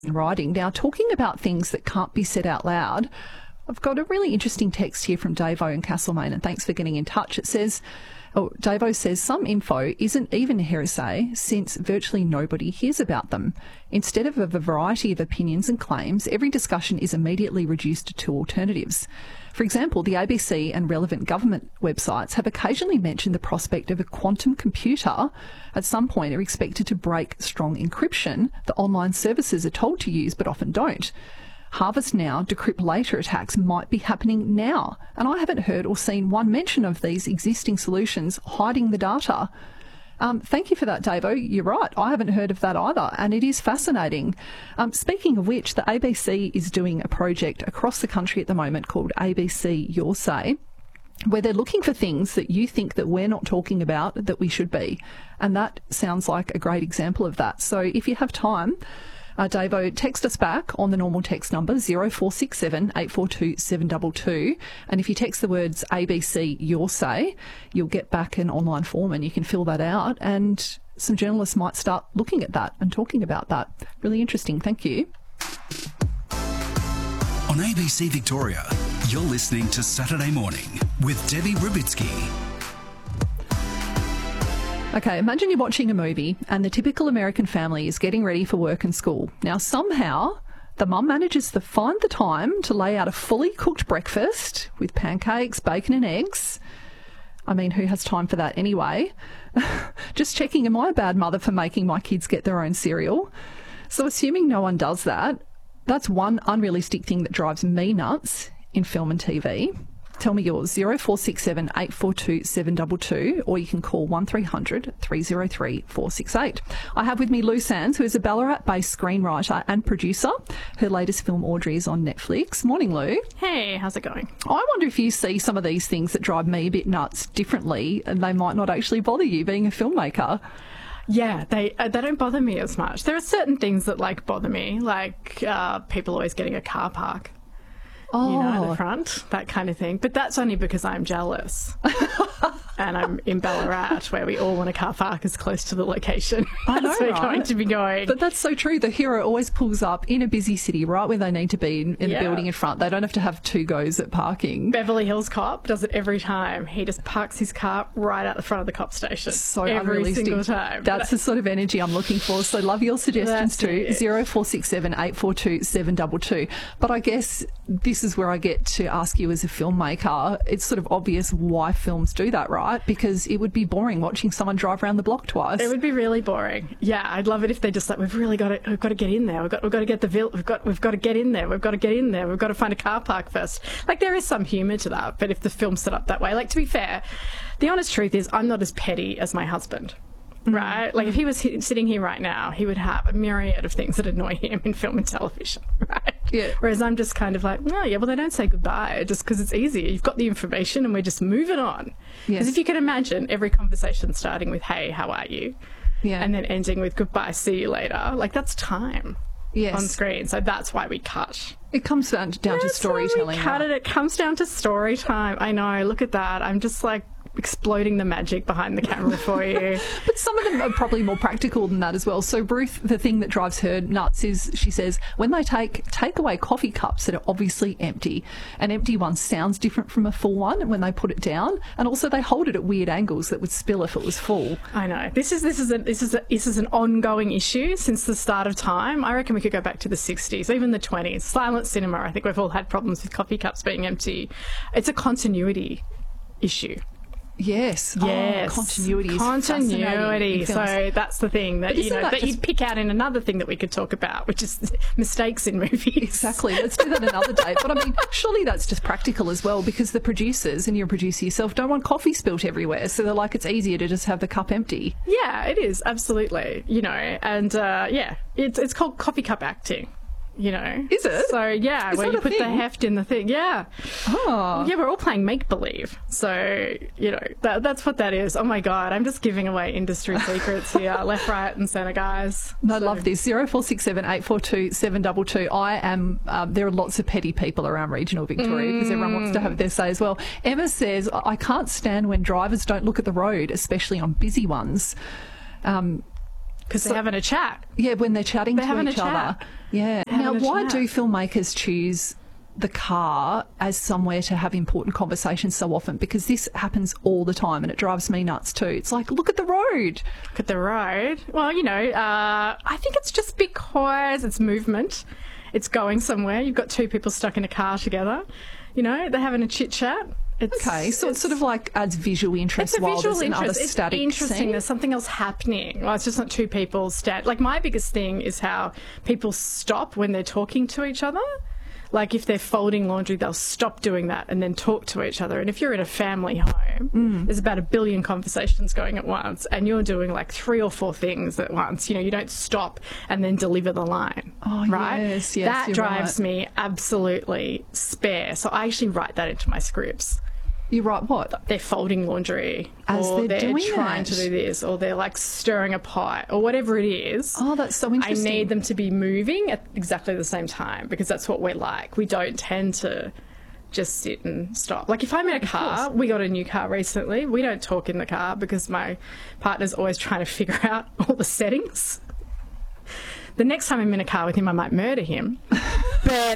writing. Now, talking about things that can't be said out loud, I've got a really interesting text here from Davo in Castlemaine, and thanks for getting in touch. It says, Davo says, some info isn't even hearsay since virtually nobody hears about them. Instead of a variety of opinions and claims, every discussion is immediately reduced to alternatives. For example, the ABC and relevant government websites have occasionally mentioned the prospect of a quantum computer at some point are expected to break strong encryption that online services are told to use but often don't. Harvest now, decrypt later attacks might be happening now, and I haven't heard or seen one mention of these existing solutions hiding the data. Thank you for that, Davo. You're right. I haven't heard of that either, and it is fascinating. Speaking of which, the ABC is doing a project across the country at the moment called ABC Your Say, where they're looking for things that you think that we're not talking about that we should be, and that sounds like a great example of that. So if you have time, Davo, text us back on the normal text number 0467 842 722, and if you text the words ABC Your Say, you'll get back an online form and you can fill that out, and some journalists might start looking at that and talking about that. Really interesting. Thank you. On ABC Victoria, you're listening to Saturday Morning with Debbie Rubitsky. Okay, imagine you're watching a movie and the typical American family is getting ready for work and school. Now, somehow, the mum manages to find the time to lay out a fully cooked breakfast with pancakes, bacon and eggs. I mean, who has time for that anyway? Just checking, am I a bad mother for making my kids get their own cereal? So assuming no one does that, that's one unrealistic thing that drives me nuts in film and TV. Tell me yours, 0467 842 722, or you can call 1300 303 468. I have with me Lou Sands, who is a Ballarat-based screenwriter and producer. Her latest film, Audrey, is on Netflix. Morning, Lou. Hey, how's it going? I wonder if you see some of these things that drive me a bit nuts differently, and they might not actually bother you being a filmmaker. Yeah, they don't bother me as much. There are certain things that bother me, like people always getting a car park. Oh. You know, the front, that kind of thing. But that's only because I'm jealous. And I'm in Ballarat, where we all want a car park as close to the location as we're going to be going. But that's so true. The hero always pulls up in a busy city right where they need to be in the building in front. They don't have to have two goes at parking. Beverly Hills Cop does it every time. He just parks his car right out the front of the cop station. So every unrealistic. Single time. That's the sort of energy I'm looking for. So love your suggestions too. 0467 842 722. But I guess this is where I get to ask you as a filmmaker, it's sort of obvious why films do that, right? Because it would be boring watching someone drive around the block twice. It would be really boring. Yeah, I'd love it if they just we've got to get in there. We've got to get we've got to get in there. We've got to get in there. We've got to find a car park first. There is some humour to that, but if the film's set up that way, to be fair, the honest truth is I'm not as petty as my husband. Right? If he was sitting here right now, he would have a myriad of things that annoy him in film and television, right? Yeah. Whereas I'm just kind of they don't say goodbye just because it's easier. You've got the information and we're just moving on. Because if you can imagine every conversation starting with, hey, how are you? Yeah. And then ending with goodbye, see you later. That's time. Yes. On screen. So that's why we cut. It comes down to storytelling. It comes down to story time. I know. Look at that. I'm just exploding the magic behind the camera for you. But some of them are probably more practical than that as well. So Ruth, the thing that drives her nuts is, she says, when they take away coffee cups that are obviously empty, an empty one sounds different from a full one when they put it down, and also they hold it at weird angles that would spill if it was full. I know. This is an ongoing issue since the start of time. I reckon we could go back to the 60s, even the 20s. Silent cinema, I think we've all had problems with coffee cups being empty. It's a continuity issue. Yes. Yes. Oh, continuity. So that's the thing that you'd pick out in another thing that we could talk about, which is mistakes in movies. Exactly. Let's do that another day. But I mean, surely that's just practical as well, because the producers, and you're a producer yourself, don't want coffee spilt everywhere. So they're it's easier to just have the cup empty. Yeah, it is. Absolutely. And it's called coffee cup acting. Is it? So yeah, where you put the heft in the thing. Yeah. Oh. Yeah, we're all playing make believe. So that's what that is. Oh my God, I'm just giving away industry secrets here, left, right, and centre, guys. I love this. 0467 842 722. I am. There are lots of petty people around regional Victoria because everyone wants to have their say as well. Emma says, I can't stand when drivers don't look at the road, especially on busy ones. because they're having a chat. Yeah, when they're chatting to having each a other. chat. Yeah. They're Now, having a why chat. do filmmakers choose the car as somewhere to have important conversations so often? Because this happens all the time and it drives me nuts too. It's like, look at the road. Look at the road. Well, you know, I think it's just because it's movement. It's going somewhere. You've got two people stuck in a car together. You know, they're having a chit chat. Okay, so it's sort of like adds visual interest It's a while visual there's another interest. It's static interesting. scene. There's something else happening. Well, it's just not two people like, my biggest thing is how people stop when they're talking to each other. Like, if they're folding laundry, they'll stop doing that and then talk to each other. And if you're in a family home, there's about 1 billion conversations going at once, and you're doing like 3 or 4 things at once. You know, you don't stop and then deliver the line. Oh, right? yes, that you're drives right. me absolutely spare. So I actually write that into my scripts. You're right, what? They're folding laundry, As or they're they're doing trying it. to do this, or they're like stirring a pot, or whatever it is. Oh, that's so I interesting. need them to be moving at exactly the same time, because that's what we're like. We don't tend to just sit and stop. Like, if I'm in a car, we got a new car recently, we don't talk in the car because my partner's always trying to figure out all the settings. The next time I'm in a car with him, I might murder him. But,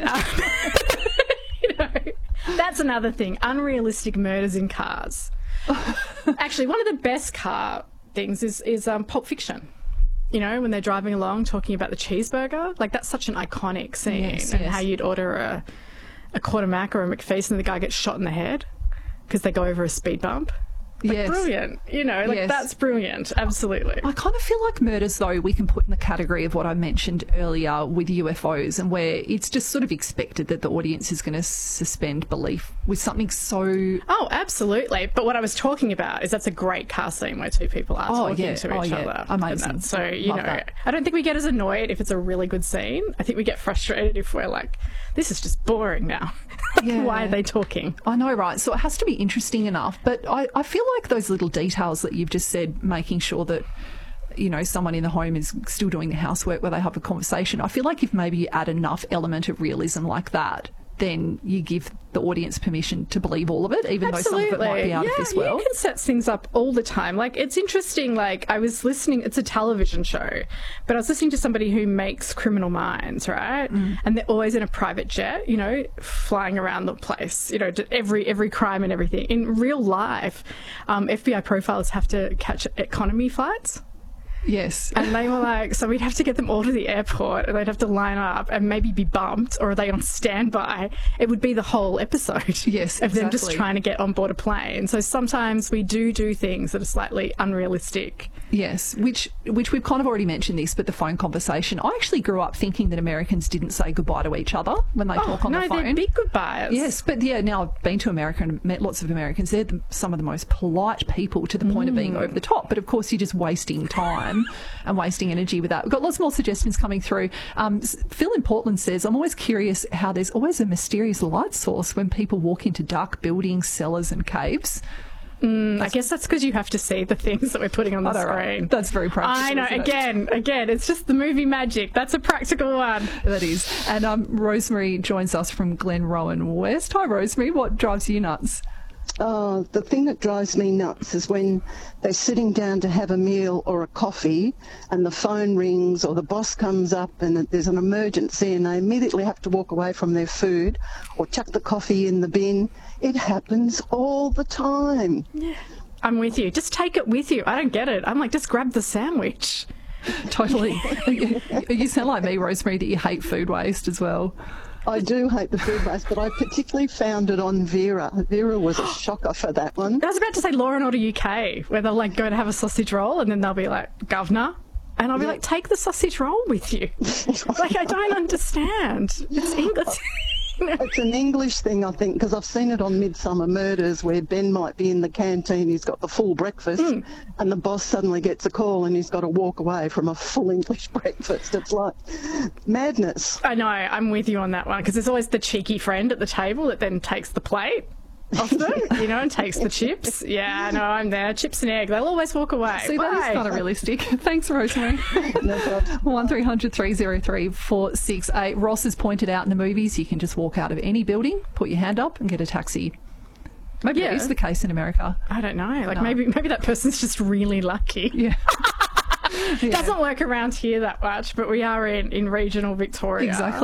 you know, that's another thing. Unrealistic murders in cars. Actually, one of the best car things is Pulp Fiction. You know, when they're driving along talking about the cheeseburger. Like, that's such an iconic scene. Yes, and yes. how you'd order a quarter mac or a McFeast and the guy gets shot in the head because they go over a speed bump. Like, Yes. brilliant. You know, like, Yes. that's brilliant. Absolutely. I kind of feel like murders, though, we can put in the category of what I mentioned earlier with UFOs, and where it's just sort of expected that the audience is going to suspend belief with something so... Oh, absolutely. But what I was talking about is that's a great car scene where two people are talking to each other. Amazing. And so, you Love know, that. I don't think we get as annoyed if it's a really good scene. I think we get frustrated if we're like, this is just boring now. Yeah. Why are they talking? I know, right? So it has to be interesting enough. But I feel like those little details that you've just said, making sure that, you know, someone in the home is still doing the housework where they have a conversation. I feel like if maybe you add enough element of realism like that, then you give the audience permission to believe all of it, even though some of it might be out of this world. You can set things up all the time. Like, it's interesting. Like, I was listening, it's a television show, but I was listening to somebody who makes Criminal Minds, right? And they're always in a private jet, you know, flying around the place, you know, to every crime and everything. In real life, FBI profilers have to catch economy flights. Yes. And they were like, so we'd have to get them all to the airport and they'd have to line up and maybe be bumped, or are they on standby? It would be the whole episode Yes, of them just exactly. trying to get on board a plane. So sometimes we do things that are slightly unrealistic. Yes, which we've kind of already mentioned this, but the phone conversation. I actually grew up thinking that Americans didn't say goodbye to each other when they talk on no, the phone. they're big goodbyes. Yes, but yeah, now I've been to America and met lots of Americans. They're some of the most polite people, to the point of being over the top. But of course, you're just wasting time and wasting energy with that. We've got lots more suggestions coming through. Phil in Portland says, I'm always curious how there's always a mysterious light source when people walk into dark buildings, cellars and caves. I guess that's because you have to see the things that we're putting on the screen. That's very practical. I know. Isn't it? Again, it's just the movie magic. That's a practical one. That is. And Rosemary joins us from Glenrowan West. Hi, Rosemary. What drives you nuts? Oh, the thing that drives me nuts is when they're sitting down to have a meal or a coffee and the phone rings or the boss comes up and there's an emergency and they immediately have to walk away from their food or chuck the coffee in the bin. It happens all the time. I'm with you. Just take it with you. I don't get it. I'm like, just grab the sandwich. Totally. You sound like me, Rosemary, that you hate food waste as well. I do hate the food waste, but I particularly found it on Vera. Vera was a shocker for that one. I was about to say Law and Order UK, where they'll like go to have a sausage roll and then they'll be like, Governor. And I'll be like, take the sausage roll with you. Like, I don't understand. It's English. It's an English thing, I think, because I've seen it on Midsummer Murders where Ben might be in the canteen, he's got the full breakfast, and the boss suddenly gets a call and he's got to walk away from a full English breakfast. It's like madness. I know, I'm with you on that one, because there's always the cheeky friend at the table that then takes the plate off them, you know, and takes the chips. Yeah, no, I'm there. Chips and egg. They'll always walk away. See, that is kind of realistic. Thanks, Rosemary. No problem. 1300 303 468. Ross has pointed out in the movies you can just walk out of any building, put your hand up and get a taxi. Maybe that is the case in America. I don't know. Like, maybe that person's just really lucky. Yeah. Doesn't work around here that much, but we are in regional Victoria. Exactly.